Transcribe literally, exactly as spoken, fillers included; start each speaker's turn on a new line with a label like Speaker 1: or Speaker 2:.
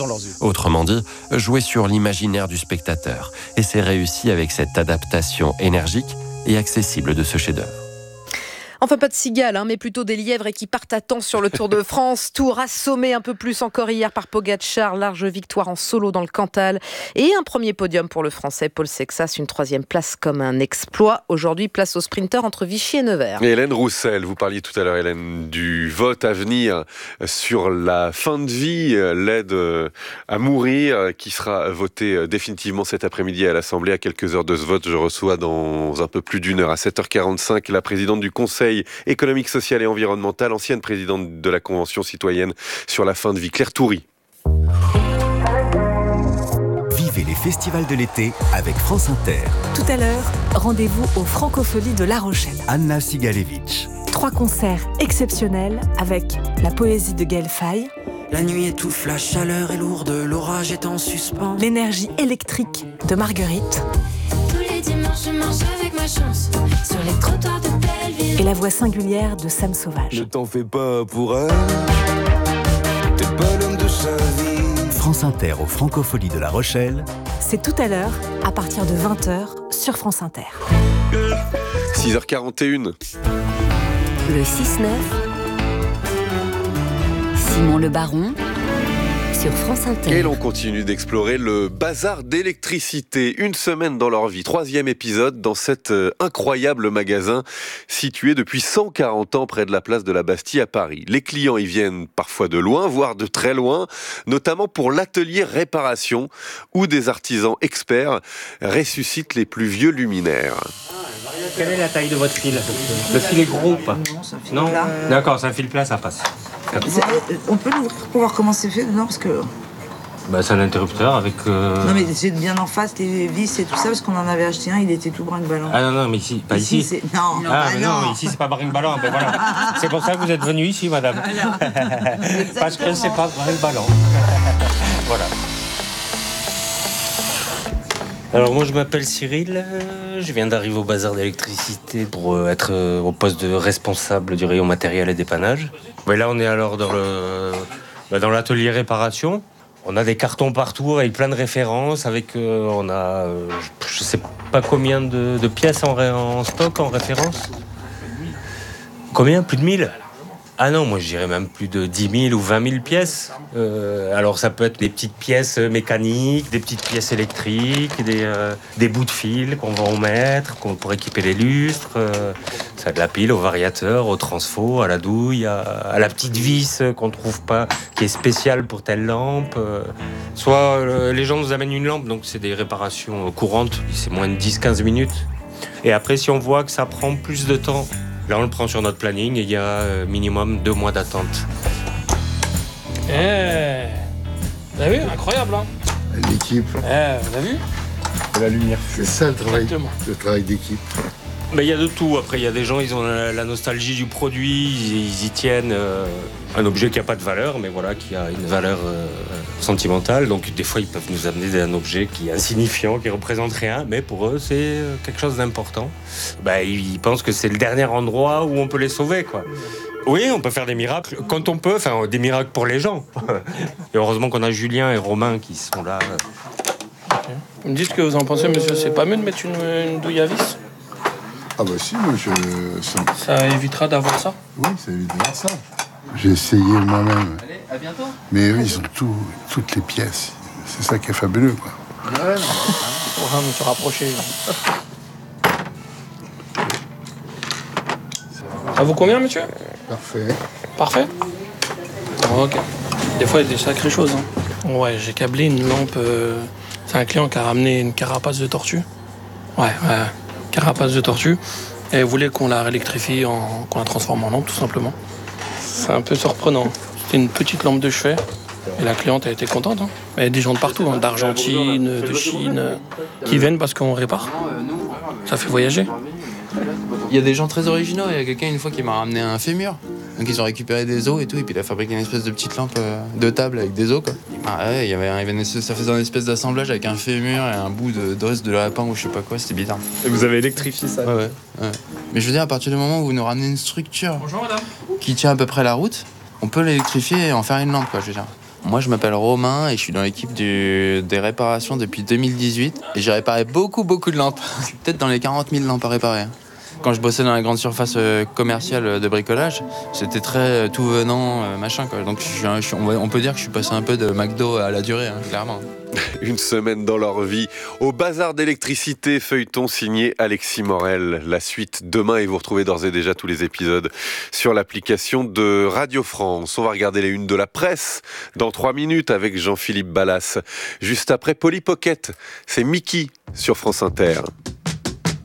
Speaker 1: dans leurs yeux.
Speaker 2: Autrement dit, jouer sur l'imaginaire du spectateur. Et c'est réussi avec cette adaptation énergique et accessible de ce chef-d'œuvre.
Speaker 3: Enfin, pas de cigales, hein, mais plutôt des lièvres et qui partent à temps sur le Tour de France. Tour assommé un peu plus encore hier par Pogacar. Large victoire en solo dans le Cantal. Et un premier podium pour le Français Paul Sexas. Une troisième place comme un exploit. Aujourd'hui, place au sprinter entre Vichy et Nevers.
Speaker 4: Et Hélène Roussel, vous parliez tout à l'heure, Hélène, du vote à venir sur la fin de vie, l'aide à mourir, qui sera votée définitivement cet après-midi à l'Assemblée. À quelques heures de ce vote, je reçois dans un peu plus d'une heure, à sept heures quarante-cinq, la présidente du Conseil économique, social et environnemental, ancienne présidente de la Convention citoyenne sur la fin de vie, Claire Toury.
Speaker 5: Vivez les festivals de l'été avec France Inter.
Speaker 6: Tout à l'heure, rendez-vous aux Francopholies de La Rochelle.
Speaker 5: Anna Sigalevitch.
Speaker 6: Trois concerts exceptionnels avec la poésie de Gaël Faye.
Speaker 7: La nuit étouffe, la chaleur est lourde, l'orage est en suspens.
Speaker 6: L'énergie électrique de Marguerite.
Speaker 8: Tous les dimanches, je marche avec ma chance sur les trottoirs de Belleville.
Speaker 6: Et la voix singulière de Sam Sauvage.
Speaker 9: Ne t'en fais pas pour elle, t'es pas l'homme de sa vie.
Speaker 5: France Inter aux Francopholies de La Rochelle.
Speaker 6: C'est tout à l'heure, à partir de vingt heures, sur France Inter.
Speaker 4: six heures quarante et une.
Speaker 10: Le six neuf. Simon Le Baron sur France Inter.
Speaker 4: Et l'on continue d'explorer le bazar d'électricité. Une semaine dans leur vie. Troisième épisode dans cet euh, incroyable magasin situé depuis cent quarante ans près de la place de la Bastille à Paris. Les clients y viennent parfois de loin, voire de très loin, notamment pour l'atelier réparation où des artisans experts ressuscitent les plus vieux luminaires.
Speaker 11: Quelle est la taille de votre fil? Le fil est gros ou pas?
Speaker 12: Non, c'est un fil
Speaker 11: non
Speaker 12: plat.
Speaker 11: D'accord, c'est un fil plat, ça passe.
Speaker 12: On peut l'ouvrir pour voir comment c'est fait dedans parce que...
Speaker 11: Bah, c'est un interrupteur avec... Euh...
Speaker 12: Non mais c'est bien en face, les vis et tout ça, parce qu'on en avait acheté un, il était tout brinque-ballant.
Speaker 11: Ah non, non, mais ici, pas ici.
Speaker 12: ici. Non,
Speaker 11: ah,
Speaker 12: bah
Speaker 11: mais non. non, mais ici c'est pas brinque-ballant. Ben voilà. C'est pour ça que vous êtes venu ici, madame. Parce que c'est pas brinque-ballant. Voilà. Alors moi je m'appelle Cyril, je viens d'arriver au bazar d'électricité pour être au poste de responsable du rayon matériel et dépannage. Mais là on est alors dans le dans l'atelier réparation. On a des cartons partout avec plein de références, avec euh, on a euh, je sais pas combien de, de pièces en, en stock en référence. Combien? Plus de mille? Ah non, moi je dirais même plus de dix mille ou vingt mille pièces. Euh, alors ça peut être des petites pièces mécaniques, des petites pièces électriques, des, euh, des bouts de fil qu'on va en mettre, qu'on, pour équiper les lustres. Euh, ça a de la pile au variateur, au transfo, à la douille, à, à la petite vis qu'on ne trouve pas, qui est spéciale pour telle lampe. Euh, soit euh, les gens nous amènent une lampe, donc c'est des réparations courantes, c'est moins de dix à quinze minutes. Et après, si on voit que ça prend plus de temps, là, on le prend sur notre planning et il y a euh, minimum deux mois d'attente.
Speaker 13: Eh, vous avez vu? Incroyable, hein?
Speaker 14: L'équipe.
Speaker 13: Eh, vous avez vu?
Speaker 14: La lumière. C'est ça le travail, le travail d'équipe.
Speaker 11: Mais il y a de tout. Après, il y a des gens, ils ont la, la nostalgie du produit, ils, ils y tiennent. Euh, un objet qui n'a pas de valeur, mais voilà, qui a une valeur euh, sentimentale. Donc, des fois, ils peuvent nous amener un objet qui est insignifiant, qui ne représente rien, mais pour eux, c'est quelque chose d'important. Bah, ils pensent que c'est le dernier endroit où on peut les sauver, quoi. Oui, on peut faire des miracles quand on peut, enfin, des miracles pour les gens. Et heureusement qu'on a Julien et Romain qui sont là.
Speaker 13: Okay. Vous me dites ce que vous en pensez, monsieur. C'est pas mieux de mettre une, une douille à vis?
Speaker 14: Ah bah si, moi je... Ça,
Speaker 13: ça évitera d'avoir ça?
Speaker 14: Oui, ça évitera ça. J'ai essayé moi-même.
Speaker 15: Allez, à bientôt.
Speaker 14: Mais eux, ils ont tout, toutes les pièces. C'est ça qui est fabuleux, quoi.
Speaker 13: Ouais, mais... On va se rapprocher. Ça vaut combien, monsieur?
Speaker 14: Parfait.
Speaker 13: Parfait? Oh, ok. Des fois, il y a des sacrées choses. Hein. Ouais, j'ai câblé une lampe... Euh... C'est un client qui a ramené une carapace de tortue. Ouais, ouais. Carapace de tortue. Et elle voulait qu'on la réélectrifie, en... qu'on la transforme en lampe, tout simplement. C'est un peu surprenant. C'était une petite lampe de chevet. Et la cliente a été contente. Hein. Il y a des gens de partout, hein, d'Argentine, de Chine, euh, qui viennent parce qu'on répare. Ça fait voyager.
Speaker 15: Il y a des gens très originaux. Il y a quelqu'un une fois qui m'a ramené un fémur. Donc ils ont récupéré des os et tout, et puis il a fabriqué une espèce de petite lampe euh, de table avec des os, quoi. Ah ouais, il y avait, il y avait une espèce, ça faisait un espèce d'assemblage avec un fémur et un bout de d'os de lapin ou je sais pas quoi, c'était bizarre.
Speaker 16: Et vous avez électrifié ça?
Speaker 15: Ouais, ouais, ouais. Mais je veux dire, à partir du moment où vous nous ramenez une structure Bonjour, madame. Qui tient à peu près la route, on peut l'électrifier et en faire une lampe, quoi, je veux dire. Moi, je m'appelle Romain et je suis dans l'équipe du, des réparations depuis deux mille dix-huit. Et j'ai réparé beaucoup, beaucoup de lampes. Peut-être dans les quarante mille lampes à réparer. Quand je bossais dans la grande surface commerciale de bricolage, c'était très tout venant, machin, quoi. Donc, je suis, on peut dire que je suis passé un peu de McDo à la durée, hein, clairement.
Speaker 4: Une semaine dans leur vie. Au bazar d'électricité, feuilleton signé Alexis Morel. La suite demain et vous retrouvez d'ores et déjà tous les épisodes sur l'application de Radio France. On va regarder les unes de la presse dans trois minutes avec Jean-Philippe Ballas. Juste après Polly Pocket, c'est Mickey sur France Inter.